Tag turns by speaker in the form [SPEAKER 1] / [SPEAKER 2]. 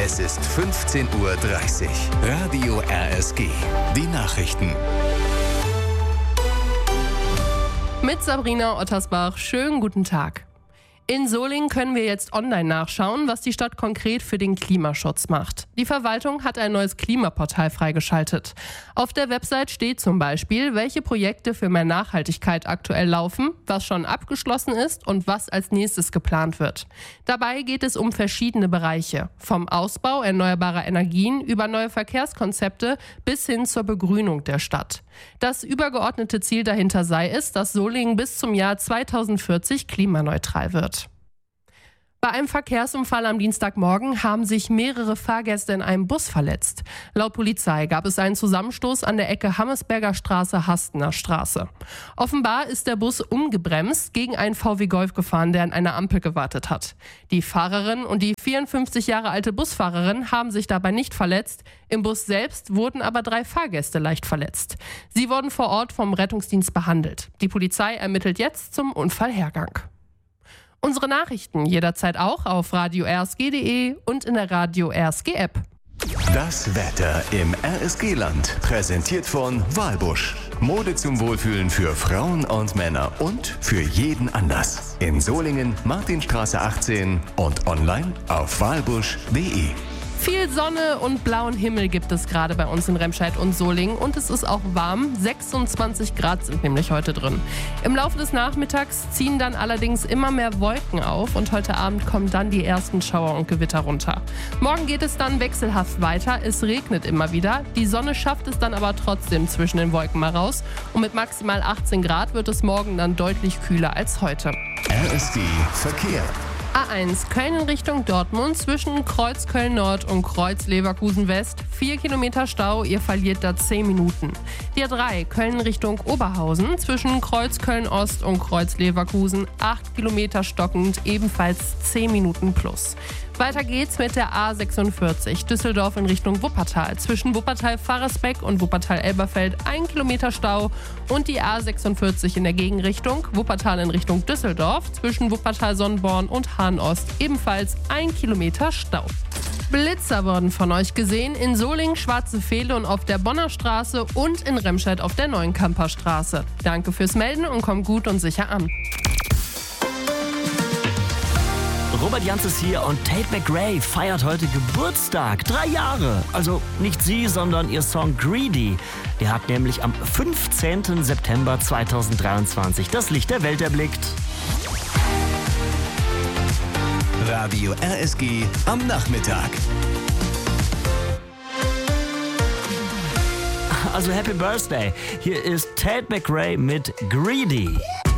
[SPEAKER 1] Es ist 15:30 Uhr. Radio RSG. Die Nachrichten.
[SPEAKER 2] Mit Sabrina Ottersbach. Schönen guten Tag. In Solingen können wir jetzt online nachschauen, was die Stadt konkret für den Klimaschutz macht. Die Verwaltung hat ein neues Klimaportal freigeschaltet. Auf der Website steht zum Beispiel, welche Projekte für mehr Nachhaltigkeit aktuell laufen, was schon abgeschlossen ist und was als nächstes geplant wird. Dabei geht es um verschiedene Bereiche, vom Ausbau erneuerbarer Energien über neue Verkehrskonzepte bis hin zur Begrünung der Stadt. Das übergeordnete Ziel dahinter sei es, dass Solingen bis zum Jahr 2040 klimaneutral wird. Bei einem Verkehrsunfall am Dienstagmorgen haben sich mehrere Fahrgäste in einem Bus verletzt. Laut Polizei gab es einen Zusammenstoß an der Ecke Hammersberger Straße-Hastener Straße. Offenbar ist der Bus umgebremst gegen einen VW Golf gefahren, der an einer Ampel gewartet hat. Die Fahrerin und die 54 Jahre alte Busfahrerin haben sich dabei nicht verletzt. Im Bus selbst wurden aber 3 Fahrgäste leicht verletzt. Sie wurden vor Ort vom Rettungsdienst behandelt. Die Polizei ermittelt jetzt zum Unfallhergang. Unsere Nachrichten jederzeit auch auf radio-rsg.de und in der Radio RSG App.
[SPEAKER 1] Das Wetter im RSG-Land. Präsentiert von Walbusch. Mode zum Wohlfühlen für Frauen und Männer und für jeden Anlass. In Solingen, Martinstraße 18 und online auf walbusch.de.
[SPEAKER 2] Viel Sonne und blauen Himmel gibt es gerade bei uns in Remscheid und Solingen und es ist auch warm. 26 Grad sind nämlich heute drin. Im Laufe des Nachmittags ziehen dann allerdings immer mehr Wolken auf und heute Abend kommen dann die ersten Schauer und Gewitter runter. Morgen geht es dann wechselhaft weiter. Es regnet immer wieder. Die Sonne schafft es dann aber trotzdem zwischen den Wolken mal raus. Und mit maximal 18 Grad wird es morgen dann deutlich kühler als heute.
[SPEAKER 1] RSG Verkehr.
[SPEAKER 2] A1 Köln in Richtung Dortmund zwischen Kreuz Köln-Nord und Kreuz Leverkusen-West. 4 Kilometer Stau, ihr verliert da 10 Minuten. Die A3 Köln in Richtung Oberhausen zwischen Kreuz Köln-Ost und Kreuz Leverkusen. 8 Kilometer stockend, ebenfalls 10 Minuten plus. Weiter geht's mit der A46 Düsseldorf in Richtung Wuppertal. Zwischen Wuppertal-Faresbeck und Wuppertal-Elberfeld 1 Kilometer Stau und die A46 in der Gegenrichtung Wuppertal in Richtung Düsseldorf. Zwischen Wuppertal-Sonnenborn und Hahn-Ost ebenfalls 1 Kilometer Stau. Blitzer wurden von euch gesehen in Solingen, Schwarze Fehle und auf der Bonner Straße und in Remscheid auf der Neuen Kamperstraße. Danke fürs Melden und kommt gut und sicher an.
[SPEAKER 3] Robert Janz ist hier und Tate McRae feiert heute Geburtstag. 3 Jahre. Also nicht sie, sondern ihr Song Greedy. Der hat nämlich am 15. September 2023 das Licht der Welt erblickt.
[SPEAKER 1] Radio RSG am Nachmittag.
[SPEAKER 3] Also Happy Birthday. Hier ist Tate McRae mit Greedy.